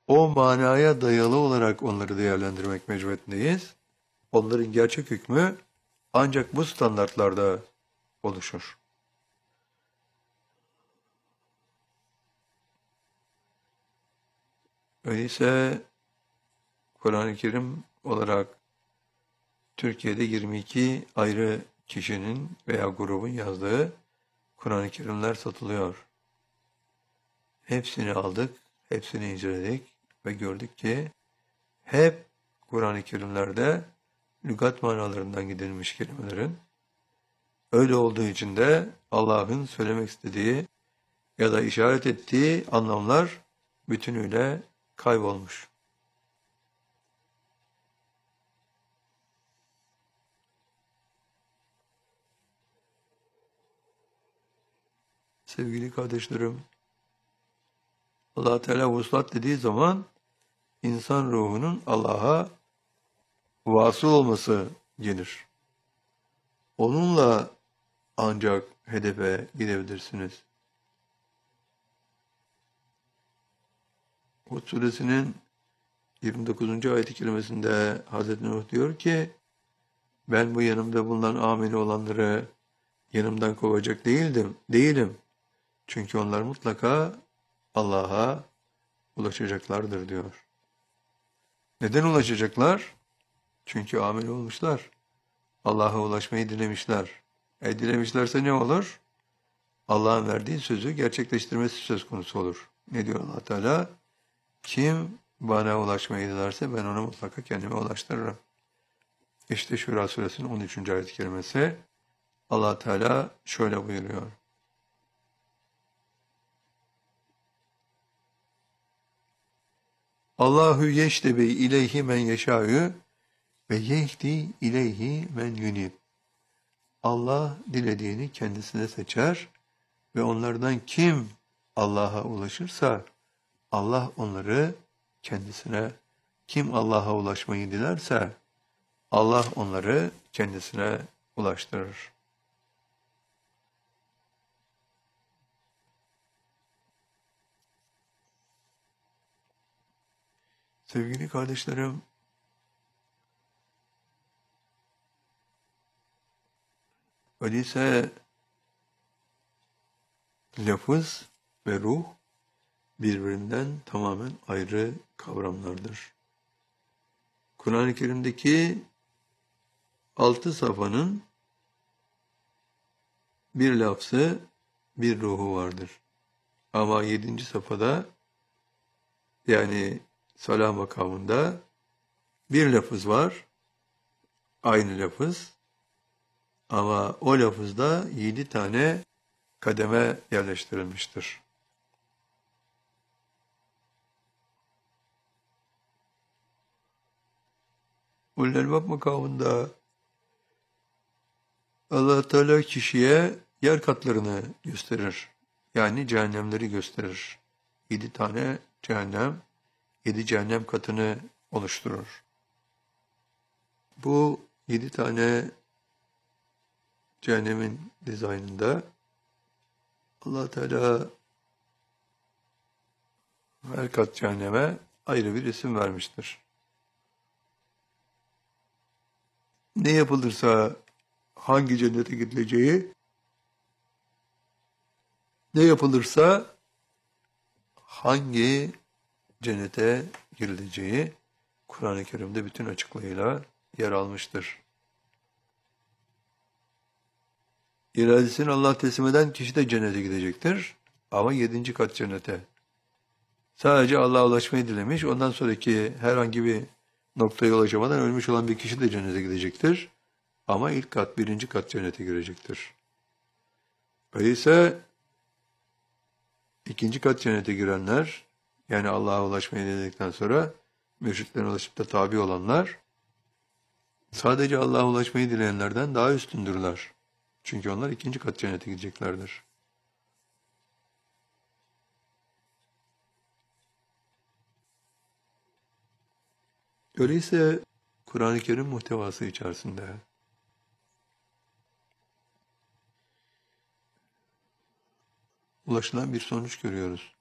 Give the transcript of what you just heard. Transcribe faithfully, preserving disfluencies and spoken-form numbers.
o manaya dayalı olarak onları değerlendirmek mecburiyetindeyiz. Onların gerçek hükmü ancak bu standartlarda oluşur. Öyleyse Kur'an-ı Kerim olarak Türkiye'de yirmi iki ayrı kişinin veya grubun yazdığı Kur'an-ı Kerimler satılıyor. Hepsini aldık, hepsini inceledik ve gördük ki hep Kur'an-ı Kerimlerde lügat manalarından gidilmiş kelimelerin, öyle olduğu için de Allah'ın söylemek istediği ya da işaret ettiği anlamlar bütünüyle kaybolmuş. Sevgili kardeşlerim, Allah Teala vuslat dediği zaman insan ruhunun Allah'a vasıl olması gelir. Onunla ancak hedefe gidebilirsiniz. Hud suresinin yirmi dokuzuncu ayet-i kerimesinde Hazreti Nuh diyor ki, ben bu yanımda bulunan ameli olanları yanımdan kovacak değildim, değilim. Çünkü onlar mutlaka Allah'a ulaşacaklardır diyor. Neden ulaşacaklar? Çünkü amel olmuşlar. Allah'a ulaşmayı dilemişler. E dilemişlerse ne olur? Allah'ın verdiği sözü gerçekleştirmesi söz konusu olur. Ne diyor Allah Teala? Kim bana ulaşmayı dilerse ben ona mutlaka kendime ulaştırırım. İşte Şura suresinin on üçüncü ayet-i kerimesi. Allah Teala şöyle buyuruyor. Allahu yeştebi ileyhi men yeşâ'ü ve yehdi ileyhi men yunib. Allah dilediğini kendisine seçer ve onlardan kim Allah'a ulaşırsa Allah onları kendisine, kim Allah'a ulaşmayı dilerse Allah onları kendisine ulaştırır. Sevgili kardeşlerim, öyleyse lafız ve ruh birbirinden tamamen ayrı kavramlardır. Kur'an-ı Kerim'deki altı safhanın bir lafzı, bir ruhu vardır. Ama yedinci safhada, yani salah makamında bir lafız var, aynı lafız. Ama o lafızda yedi tane kademe yerleştirilmiştir. Ulul Elbab makamında Allah Teala kişiye yer katlarını gösterir. Yani cehennemleri gösterir. Yedi tane cehennem, yedi cehennem katını oluşturur. Bu yedi tane cehennemin dizaynında Allah Teala her kat cehenneme ayrı bir isim vermiştir. Ne yapılırsa hangi cennete gidileceği, ne yapılırsa hangi cennete girileceği Kur'an-ı Kerim'de bütün açıklığıyla yer almıştır. İradesini Allah teslim eden kişi de cennete gidecektir. Ama yedinci kat cennete. Sadece Allah'a ulaşmayı dilemiş, ondan sonraki herhangi bir noktaya ulaşamadan ölmüş olan bir kişi de cennete gidecektir. Ama ilk kat, birinci kat cennete girecektir. Öyleyse ikinci kat cennete girenler, yani Allah'a ulaşmayı diledikten sonra mürşitlerine ulaşıp da tabi olanlar, sadece Allah'a ulaşmayı dileyenlerden daha üstündürler. Çünkü onlar ikinci kat cennete gideceklerdir. Öyleyse Kur'an-ı Kerim muhtevası içerisinde ulaşılan bir sonuç görüyoruz.